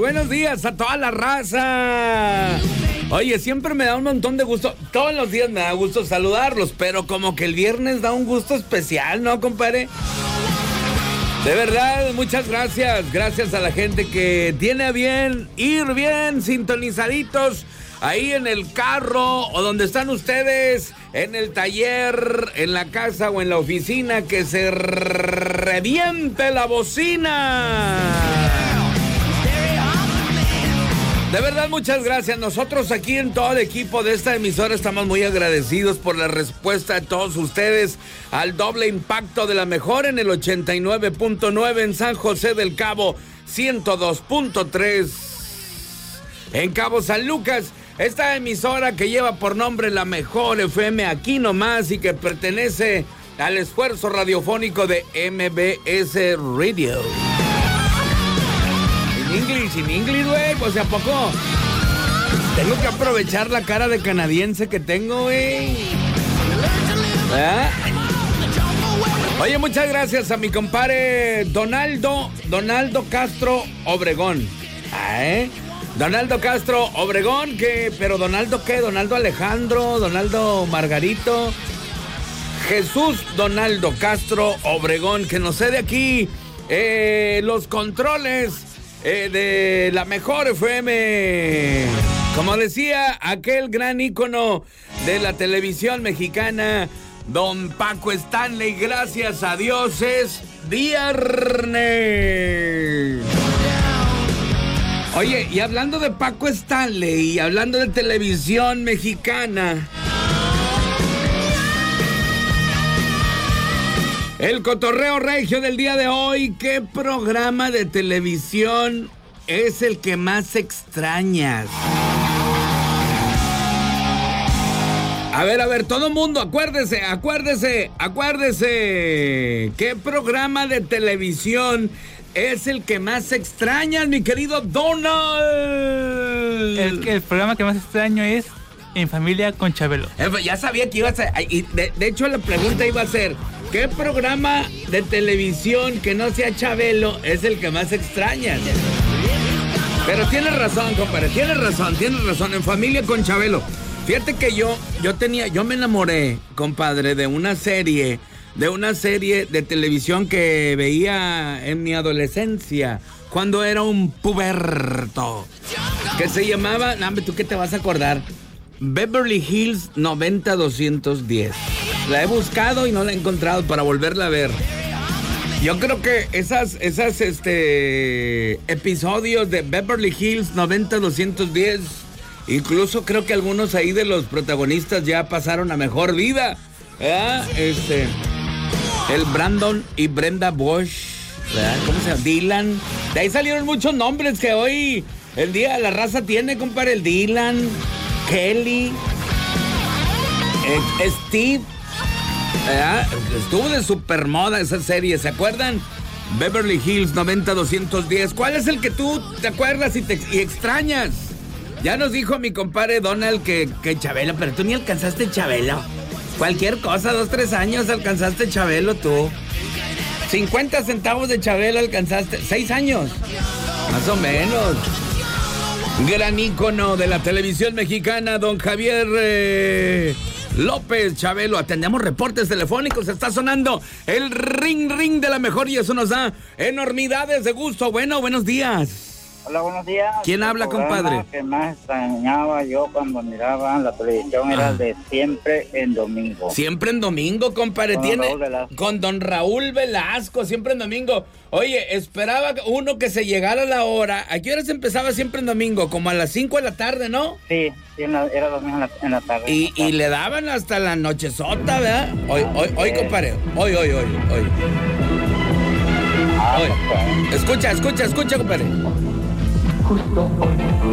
buenos días a toda la raza. Oye, siempre me da un montón de gusto, todos los días me da gusto saludarlos, pero como que el viernes da un gusto especial, ¿no, compadre? De verdad, muchas gracias. Gracias a la gente que tiene a bien ir bien sintonizaditos ahí en el carro o donde están ustedes, en el taller, en la casa o en la oficina, que se reviente la bocina. De verdad, muchas gracias. Nosotros aquí en todo el equipo de esta emisora estamos muy agradecidos por la respuesta de todos ustedes al doble impacto de la mejor en el 89.9 en San José del Cabo, 102.3 en Cabo San Lucas. Esta emisora que lleva por nombre La Mejor FM aquí nomás y que pertenece al esfuerzo radiofónico de MBS Radio. En inglés, güey, pues ¿a poco? Tengo que aprovechar la cara de canadiense que tengo, güey. ¿Ah? Oye, muchas gracias a mi compadre Donaldo Castro Obregón. Donaldo Castro Obregón, pero ¿Donaldo qué? ¿Donaldo Alejandro? ¿Donaldo Margarito? Jesús Donaldo Castro Obregón, que nos cede aquí los controles de La Mejor FM. Como decía aquel gran ícono de la televisión mexicana, don Paco Stanley, gracias a Dios es viernes. Oye, y hablando de Paco Stanley y hablando de televisión mexicana, el cotorreo regio del día de hoy, ¿qué programa de televisión es el que más extrañas? A ver, todo mundo, acuérdese. ¿Qué programa de televisión es el que más extrañas, mi querido Donald? El programa que más extraño es En Familia con Chabelo. Ya sabía que iba a ser, y de hecho la pregunta iba a ser, ¿qué programa de televisión que no sea Chabelo es el que más extrañas? Pero tienes razón, compadre, tienes razón, En Familia con Chabelo. Fíjate que yo me enamoré, compadre, de una serie de televisión que veía en mi adolescencia, cuando era un puberto, que se llamaba, ¿tú qué te vas a acordar? Beverly Hills 90210. La he buscado y no la he encontrado para volverla a ver. Yo creo que esas episodios de Beverly Hills 90210, incluso creo que algunos ahí de los protagonistas ya pasaron a mejor vida. El Brandon y Brenda Bush, ¿verdad? ¿Cómo se llama? Dylan. De ahí salieron muchos nombres que hoy el día de la raza tiene, compadre. El Dylan, Kelly, Steve. Estuvo de super moda esa serie, ¿se acuerdan? Beverly Hills 90210. ¿Cuál es el que tú te acuerdas y extrañas? Ya nos dijo mi compadre Donald que Chabelo, pero tú ni alcanzaste Chabelo. Cualquier cosa, 2-3 años alcanzaste Chabelo tú. 50 centavos de Chabelo alcanzaste. 6 años, más o menos. Gran ícono de la televisión mexicana, don Javier López Chabelo. Atendemos reportes telefónicos. Está sonando el ring de La Mejor y eso nos da enormidades de gusto. Bueno, buenos días. Hola, buenos días. ¿Quién habla, compadre? El que más extrañaba yo cuando miraba la televisión era el de Siempre en Domingo. Siempre en Domingo, compadre. Con don Raúl Velasco, Siempre en Domingo. Oye, esperaba uno que se llegara a la hora. ¿A qué horas empezaba Siempre en Domingo? Como a las 5 de la tarde, ¿no? Sí, era domingo en la tarde. Y le daban hasta la nochezota, ¿verdad? Hoy, compadre. Hoy. Escucha, compadre. Justo hoy,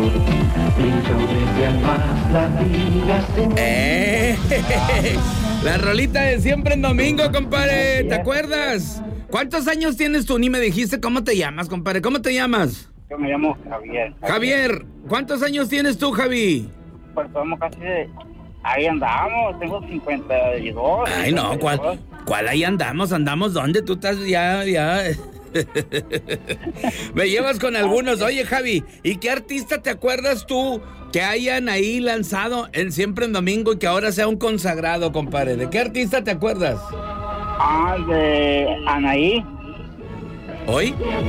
la rolita de Siempre en Domingo, compadre. ¿Te acuerdas? ¿Cuántos años tienes tú? Ni me dijiste cómo te llamas, compadre. ¿Cómo te llamas? Yo me llamo Javier. Javier, ¿cuántos años tienes tú, Javi? Pues somos casi ahí andamos, tengo 52. Ay, no, ¿cuál ahí andamos? ¿Andamos dónde? Tú estás ya Me llevas con algunos. Oye, Javi, ¿y qué artista te acuerdas tú que hayan ahí lanzado en Siempre en Domingo y que ahora sea un consagrado, compadre? ¿De qué artista te acuerdas? De Anaí. ¿Hoy?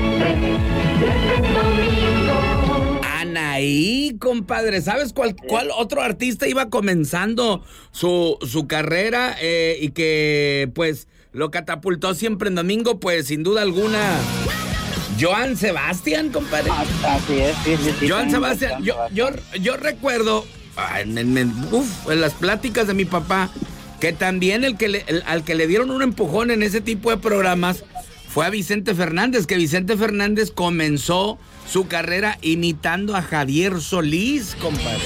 Anaí, compadre. ¿Sabes cuál otro artista iba comenzando su carrera y que pues lo catapultó Siempre en Domingo? Pues sin duda alguna, Joan Sebastián, compadre. Así es, sí. Joan Sebastián. Yo recuerdo en las pláticas de mi papá que también al que le dieron un empujón en ese tipo de programas fue a Vicente Fernández, que Vicente Fernández comenzó su carrera imitando a Javier Solís, compadre.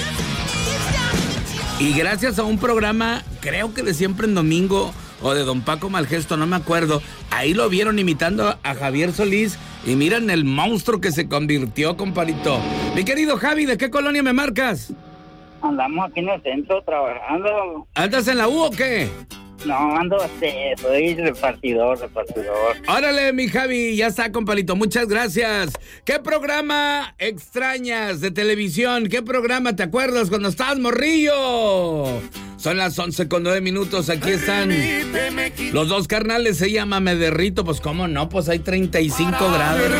Y gracias a un programa, creo que de Siempre en Domingo o de Don Paco Malgesto, no me acuerdo, ahí lo vieron imitando a Javier Solís y miren el monstruo que se convirtió, compadrito. Mi querido Javi, ¿de qué colonia me marcas? Andamos aquí en el centro trabajando. ¿Andas en la U o qué? No, soy repartidor. Órale, mi Javi, ya está, compadrito, muchas gracias. ¿Qué programa extrañas de televisión? ¿Qué programa te acuerdas cuando estabas morrillo? Son las 11:09, aquí están los dos carnales, se llama Me Derrito, pues cómo no, pues hay 35 grados.